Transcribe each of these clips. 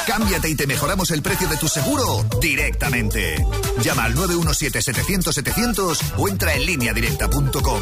Cámbiate y te mejoramos el precio de tu seguro directamente. Llama al 917-700-700 o entra en lineadirecta.com.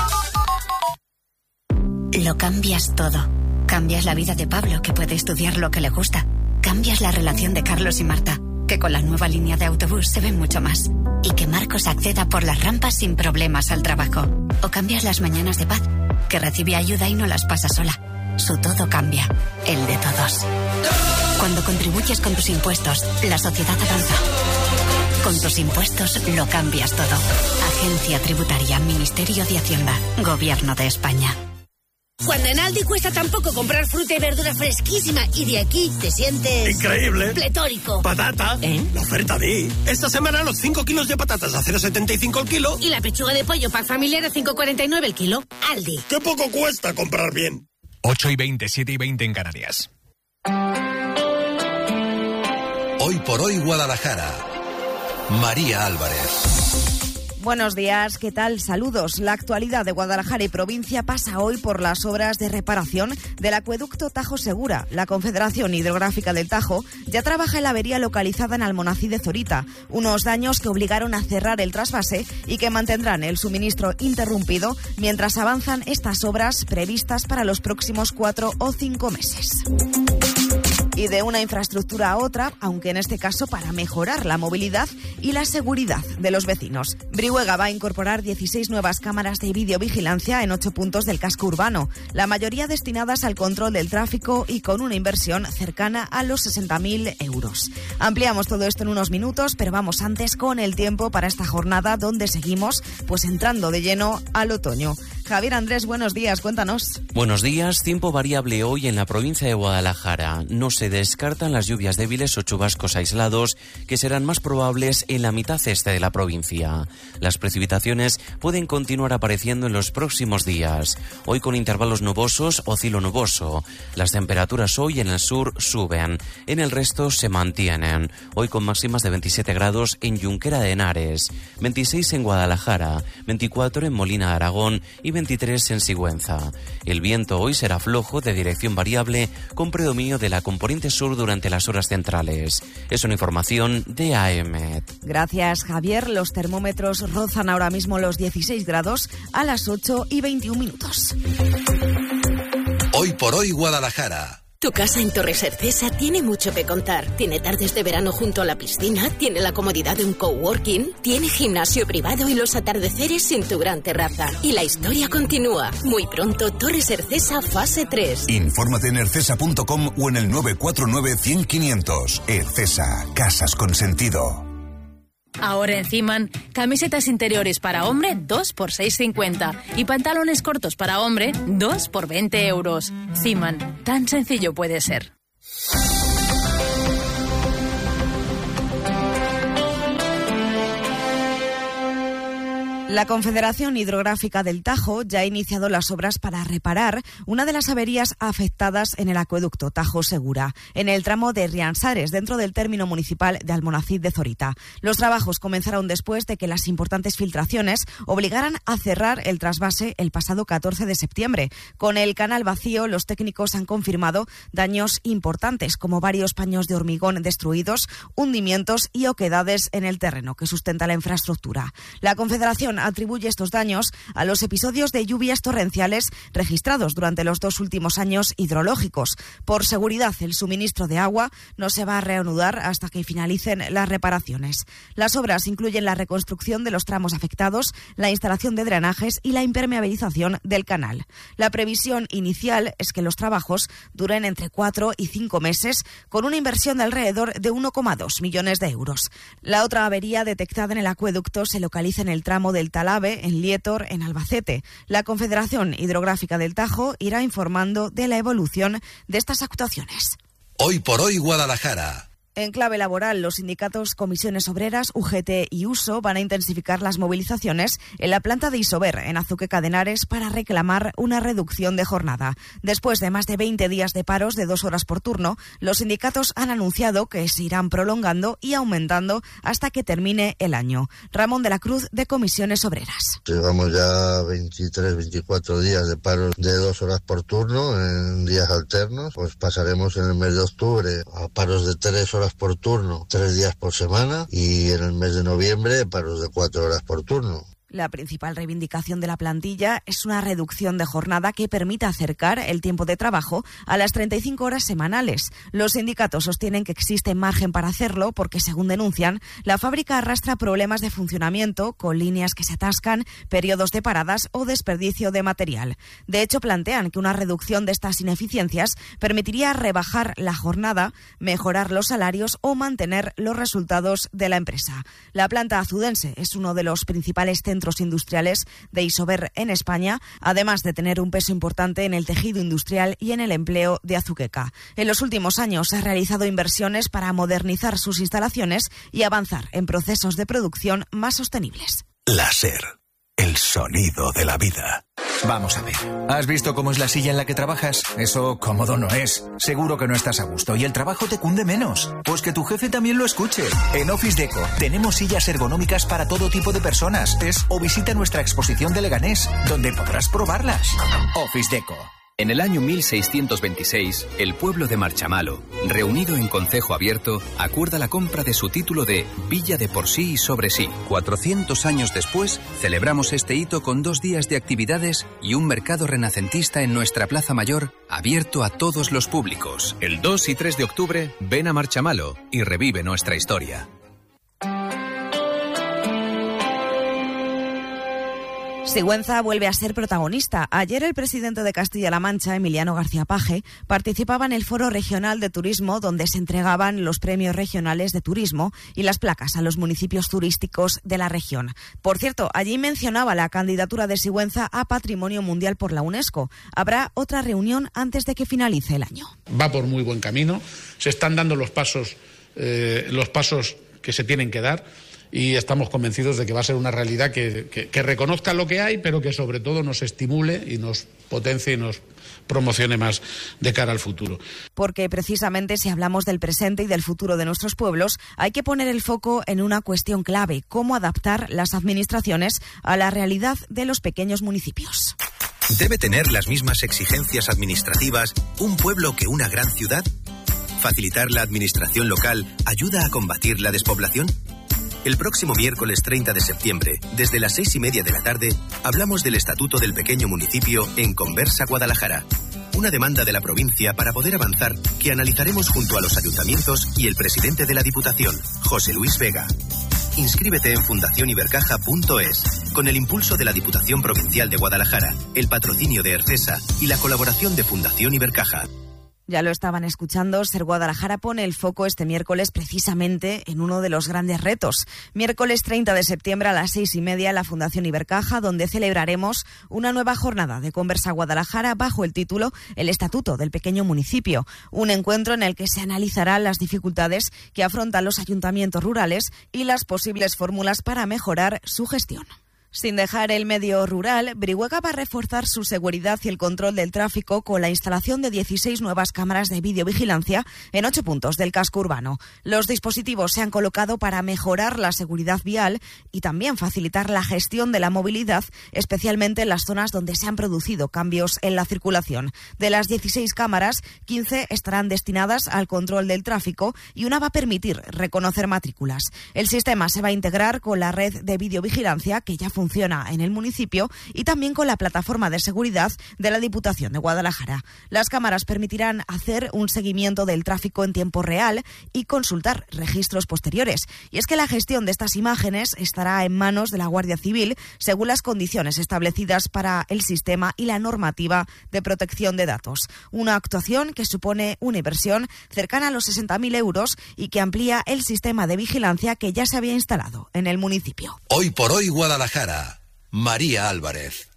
Lo cambias todo. Cambias la vida de Pablo, que puede estudiar lo que le gusta. Cambias la relación de Carlos y Marta, que con la nueva línea de autobús se ven mucho más. Y que Marcos acceda por las rampas sin problemas al trabajo. O cambias las mañanas de Paz, que recibe ayuda y no las pasa sola. Su todo cambia, el de todos. Cuando contribuyes con tus impuestos, la sociedad avanza. Con tus impuestos lo cambias todo. Agencia Tributaria, Ministerio de Hacienda, Gobierno de España. Cuando en Aldi cuesta tan poco comprar fruta y verdura fresquísima y de aquí te sientes... ¡increíble! Pletórico. ¡Patata! La oferta de... Esta semana los 5 kilos de patatas a 0,75 el kilo. Y la pechuga de pollo pack familiar a 5,49 el kilo. Aldi. ¡Qué poco cuesta comprar bien! 8:20, 7:20 en Canarias. Hoy por hoy Guadalajara. María Álvarez. Buenos días, ¿qué tal? Saludos. La actualidad de Guadalajara y provincia pasa hoy por las obras de reparación del acueducto Tajo Segura. La Confederación Hidrográfica del Tajo ya trabaja en la avería localizada en Almonacid de Zorita, unos daños que obligaron a cerrar el trasvase y que mantendrán el suministro interrumpido mientras avanzan estas obras previstas para los próximos 4 o 5 meses. Y de una infraestructura a otra, aunque en este caso para mejorar la movilidad y la seguridad de los vecinos. Brihuega va a incorporar 16 nuevas cámaras de videovigilancia en 8 puntos del casco urbano, la mayoría destinadas al control del tráfico y con una inversión cercana a los 60.000 euros. Ampliamos todo esto en unos minutos, pero vamos antes con el tiempo para esta jornada donde seguimos pues entrando de lleno al otoño. Javier Andrés, buenos días, cuéntanos. Buenos días, tiempo variable hoy en la provincia de Guadalajara. No se descartan las lluvias débiles o chubascos aislados que serán más probables en la mitad este de la provincia. Las precipitaciones pueden continuar apareciendo en los próximos días. Hoy con intervalos nubosos o cielo nuboso. Las temperaturas hoy en el sur suben, en el resto se mantienen. Hoy con máximas de 27 grados en Junquera de Henares, 26 en Guadalajara, 24 en Molina de Aragón y 23 en Sigüenza. El viento hoy será flojo de dirección variable con predominio de la componente sur durante las horas centrales. Es una información de AEMET. Gracias, Javier. Los termómetros rozan ahora mismo los 16 grados a las 8:21. Hoy por hoy Guadalajara. Tu casa en Torres Ercesa tiene mucho que contar. Tiene tardes de verano junto a la piscina, tiene la comodidad de un coworking, tiene gimnasio privado y los atardeceres en tu gran terraza. Y la historia continúa. Muy pronto, Torres Ercesa fase 3. Infórmate en ercesa.com o en el 949 100 500. Ercesa, casas con sentido. Ahora en Ciman, camisetas interiores para hombre 2 por 6,50 y pantalones cortos para hombre 2 por 20 euros. Ciman, tan sencillo puede ser. La Confederación Hidrográfica del Tajo ya ha iniciado las obras para reparar una de las averías afectadas en el acueducto Tajo Segura, en el tramo de Riansares, dentro del término municipal de Almonacid de Zorita. Los trabajos comenzaron después de que las importantes filtraciones obligaran a cerrar el trasvase el pasado 14 de septiembre. Con el canal vacío, los técnicos han confirmado daños importantes, como varios paños de hormigón destruidos, hundimientos y oquedades en el terreno que sustenta la infraestructura. La Confederación atribuye estos daños a los episodios de lluvias torrenciales registrados durante los 2 últimos años hidrológicos. Por seguridad, el suministro de agua no se va a reanudar hasta que finalicen las reparaciones. Las obras incluyen la reconstrucción de los tramos afectados, la instalación de drenajes y la impermeabilización del canal. La previsión inicial es que los trabajos duren entre 4 y 5 meses, con una inversión de alrededor de 1,2 millones de euros. La otra avería detectada en el acueducto se localiza en el tramo del Talave, en Lietor, en Albacete. La Confederación Hidrográfica del Tajo irá informando de la evolución de estas actuaciones. Hoy por hoy Guadalajara. En clave laboral, los sindicatos Comisiones Obreras, UGT y USO van a intensificar las movilizaciones en la planta de Isover, en Azuqueca de Henares, para reclamar una reducción de jornada. Después de más de 20 días de paros de 2 horas por turno, los sindicatos han anunciado que se irán prolongando y aumentando hasta que termine el año. Ramón de la Cruz, de Comisiones Obreras. Llevamos ya 23, 24 días de paros de 2 horas por turno en días alternos. Pues pasaremos en el mes de octubre a paros de 3 horas por turno, 3 días por semana, y en el mes de noviembre paros de 4 horas por turno. La principal reivindicación de la plantilla es una reducción de jornada que permita acercar el tiempo de trabajo a las 35 horas semanales. Los sindicatos sostienen que existe margen para hacerlo porque, según denuncian, la fábrica arrastra problemas de funcionamiento con líneas que se atascan, periodos de paradas o desperdicio de material. De hecho, plantean que una reducción de estas ineficiencias permitiría rebajar la jornada, mejorar los salarios o mantener los resultados de la empresa. La planta azudense es uno de los principales centros industriales de Isover en España, además de tener un peso importante en el tejido industrial y en el empleo de Azuqueca. En los últimos años ha realizado inversiones para modernizar sus instalaciones y avanzar en procesos de producción más sostenibles. La SER, el sonido de la vida. Vamos a ver, ¿has visto cómo es la silla en la que trabajas? Eso cómodo no es. Seguro que no estás a gusto y el trabajo te cunde menos. Pues que tu jefe también lo escuche. En Office Deco tenemos sillas ergonómicas para todo tipo de personas. O visita nuestra exposición de Leganés, donde podrás probarlas. Office Deco. En el año 1626, el pueblo de Marchamalo, reunido en concejo abierto, acuerda la compra de su título de Villa de por sí y sobre sí. 400 años después, celebramos este hito con 2 días de actividades y un mercado renacentista en nuestra Plaza Mayor, abierto a todos los públicos. El 2 y 3 de octubre, ven a Marchamalo y revive nuestra historia. Sigüenza vuelve a ser protagonista. Ayer el presidente de Castilla-La Mancha, Emiliano García Paje, participaba en el Foro Regional de Turismo, donde se entregaban los premios regionales de turismo y las placas a los municipios turísticos de la región. Por cierto, allí mencionaba la candidatura de Sigüenza a Patrimonio Mundial por la UNESCO. Habrá otra reunión antes de que finalice el año. Va por muy buen camino. Se están dando los pasos que se tienen que dar. Y estamos convencidos de que va a ser una realidad que reconozca lo que hay, pero que sobre todo nos estimule y nos potencie y nos promocione más de cara al futuro. Porque precisamente si hablamos del presente y del futuro de nuestros pueblos, hay que poner el foco en una cuestión clave: cómo adaptar las administraciones a la realidad de los pequeños municipios. ¿Debe tener las mismas exigencias administrativas un pueblo que una gran ciudad? ¿Facilitar la administración local ayuda a combatir la despoblación? El próximo miércoles 30 de septiembre, desde las 6:30 de la tarde, hablamos del Estatuto del Pequeño Municipio en Conversa Guadalajara. Una demanda de la provincia para poder avanzar que analizaremos junto a los ayuntamientos y el presidente de la Diputación, José Luis Vega. Inscríbete en fundacionibercaja.es, con el impulso de la Diputación Provincial de Guadalajara, el patrocinio de Ercesa y la colaboración de Fundación Ibercaja. Ya lo estaban escuchando, Ser Guadalajara pone el foco este miércoles precisamente en uno de los grandes retos. Miércoles 30 de septiembre a las 6:30 en la Fundación Ibercaja, donde celebraremos una nueva jornada de Conversa Guadalajara bajo el título El Estatuto del Pequeño Municipio. Un encuentro en el que se analizarán las dificultades que afrontan los ayuntamientos rurales y las posibles fórmulas para mejorar su gestión. Sin dejar el medio rural, Brihuega va a reforzar su seguridad y el control del tráfico con la instalación de 16 nuevas cámaras de videovigilancia en 8 puntos del casco urbano. Los dispositivos se han colocado para mejorar la seguridad vial y también facilitar la gestión de la movilidad, especialmente en las zonas donde se han producido cambios en la circulación. De las 16 cámaras, 15 estarán destinadas al control del tráfico y una va a permitir reconocer matrículas. El sistema se va a integrar con la red de videovigilancia que ya funciona en el municipio y también con la plataforma de seguridad de la Diputación de Guadalajara. Las cámaras permitirán hacer un seguimiento del tráfico en tiempo real y consultar registros posteriores. Y es que la gestión de estas imágenes estará en manos de la Guardia Civil según las condiciones establecidas para el sistema y la normativa de protección de datos. Una actuación que supone una inversión cercana a los 60.000 euros y que amplía el sistema de vigilancia que ya se había instalado en el municipio. Hoy por hoy Guadalajara. María Álvarez.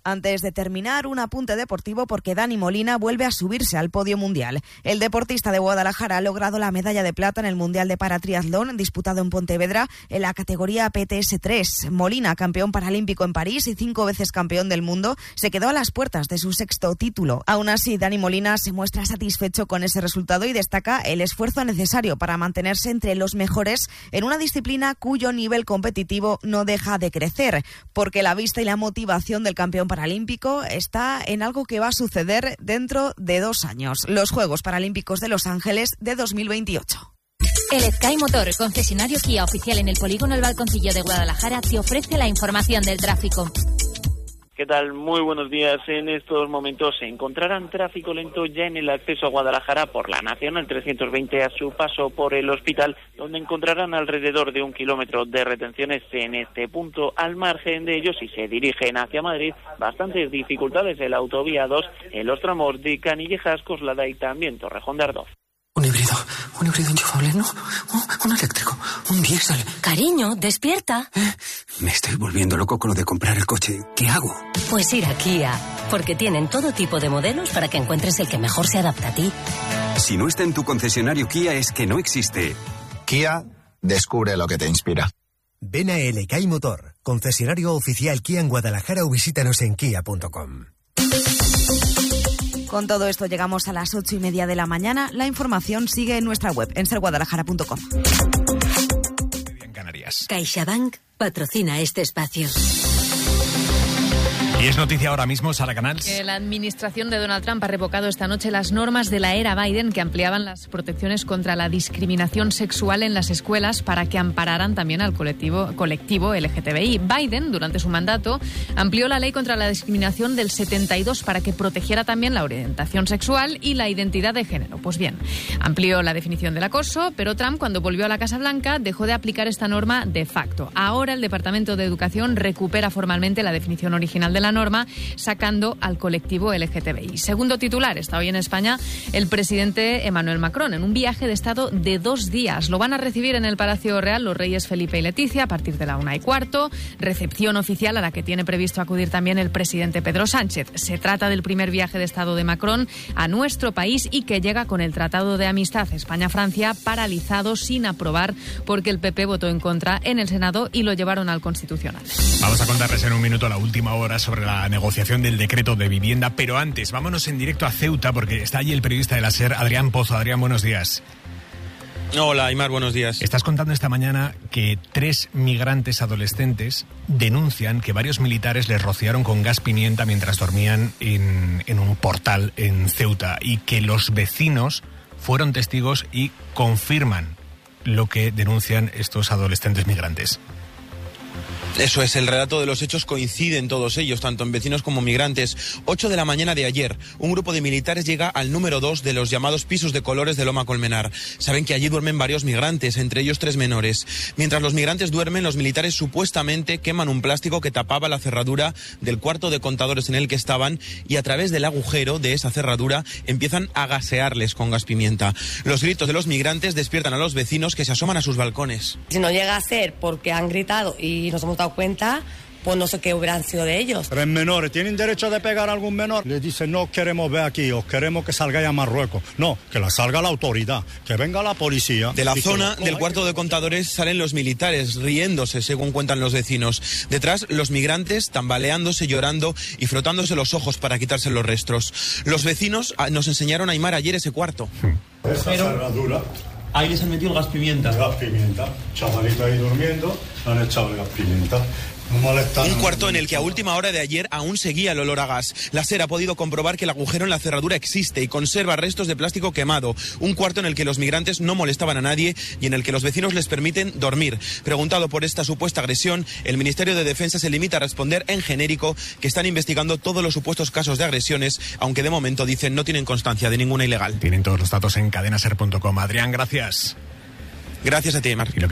Antes de terminar, un apunte deportivo porque Dani Molina vuelve a subirse al podio mundial. El deportista de Guadalajara ha logrado la medalla de plata en el Mundial de Paratriatlón disputado en Pontevedra en la categoría PTS3. Molina, campeón paralímpico en París y 5 veces campeón del mundo, se quedó a las puertas de su 6º título. Aún así, Dani Molina se muestra satisfecho con ese resultado y destaca el esfuerzo necesario para mantenerse entre los mejores en una disciplina cuyo nivel competitivo no deja de crecer, porque la vista y la motivación del campeón paralímpico está en algo que va a suceder dentro de 2 años, los Juegos Paralímpicos de Los Ángeles de 2028. El Sky Motor, concesionario Kia oficial en el polígono El Balconcillo de Guadalajara, te ofrece la información del tráfico. ¿Qué tal? Muy buenos días. En estos momentos se encontrarán tráfico lento ya en el acceso a Guadalajara por la Nacional 320 a su paso por el hospital, donde encontrarán alrededor de 1 kilómetro de retenciones en este punto. Al margen de ellos, si se dirigen hacia Madrid, bastantes dificultades en la autovía 2, en los tramos de Canillejas, Coslada y también Torrejón de Ardoz. Un híbrido enchufable, ¿no? Un eléctrico, un diésel. Cariño, despierta. Me estoy volviendo loco con lo de comprar el coche. ¿Qué hago? Pues ir a Kia, porque tienen todo tipo de modelos para que encuentres el que mejor se adapta a ti. Si no está en tu concesionario Kia es que no existe. Kia, descubre lo que te inspira. Ven a El Sky Motor, concesionario oficial Kia en Guadalajara o visítanos en kia.com. Con todo esto llegamos a las 8:30 de la mañana. La información sigue en nuestra web, en serguadalajara.com. En Canarias. CaixaBank patrocina este espacio. Y es noticia ahora mismo, Sara Canals. La administración de Donald Trump ha revocado esta noche las normas de la era Biden que ampliaban las protecciones contra la discriminación sexual en las escuelas para que ampararan también al colectivo LGTBI. Biden, durante su mandato, amplió la ley contra la discriminación del 72 para que protegiera también la orientación sexual y la identidad de género. Pues bien, amplió la definición del acoso, pero Trump, cuando volvió a la Casa Blanca, dejó de aplicar esta norma de facto. Ahora el Departamento de Educación recupera formalmente la definición original de la norma, sacando al colectivo LGTBI. Segundo titular, está hoy en España el presidente Emmanuel Macron en un viaje de Estado de 2 días. Lo van a recibir en el Palacio Real los reyes Felipe y Leticia a partir de la 1:15. Recepción oficial a la que tiene previsto acudir también el presidente Pedro Sánchez. Se trata del primer viaje de Estado de Macron a nuestro país y que llega con el Tratado de Amistad España-Francia paralizado sin aprobar porque el PP votó en contra en el Senado y lo llevaron al Constitucional. Vamos a contarles en un minuto la última hora sobre la negociación del decreto de vivienda, pero antes vámonos en directo a Ceuta porque está allí el periodista de la SER, Adrián Pozo. Adrián, buenos días. Hola, Aimar, buenos días. Estás contando esta mañana que 3 migrantes adolescentes denuncian que varios militares les rociaron con gas pimienta mientras dormían en un portal en Ceuta y que los vecinos fueron testigos y confirman lo que denuncian estos adolescentes migrantes. Eso es, el relato de los hechos coinciden todos ellos, tanto en vecinos como migrantes. 8 de la mañana de ayer, un grupo de militares llega al número 2 de los llamados pisos de colores de Loma Colmenar. Saben que allí duermen varios migrantes, entre ellos 3 menores. Mientras los migrantes duermen, los militares supuestamente queman un plástico que tapaba la cerradura del cuarto de contadores en el que estaban y a través del agujero de esa cerradura empiezan a gasearles con gas pimienta. Los gritos de los migrantes despiertan a los vecinos que se asoman a sus balcones. Si no llega a ser porque han gritado y nos hemos dado cuenta, pues no sé qué hubieran sido de ellos. 3 menores, ¿tienen derecho de pegar a algún menor? Les dicen, no queremos ver aquí, os queremos que salgáis a Marruecos. No, que la salga la autoridad, que venga la policía. De la zona del cuarto de contadores salen los militares, riéndose, según cuentan los vecinos. Detrás, los migrantes tambaleándose, llorando y frotándose los ojos para quitarse los restos. Los vecinos nos enseñaron a Aimar ayer ese cuarto. Esa cerradura. Ahí les han metido el gas pimienta. El gas pimienta. Chavalito ahí durmiendo, le han echado el gas pimienta. Un cuarto en el que a última hora de ayer aún seguía el olor a gas. La SER ha podido comprobar que el agujero en la cerradura existe y conserva restos de plástico quemado. Un cuarto en el que los migrantes no molestaban a nadie y en el que los vecinos les permiten dormir. Preguntado por esta supuesta agresión, el Ministerio de Defensa se limita a responder en genérico que están investigando todos los supuestos casos de agresiones, aunque de momento dicen no tienen constancia de ninguna ilegal. Tienen todos los datos en cadenaser.com. Adrián, gracias. Gracias a ti, Mar.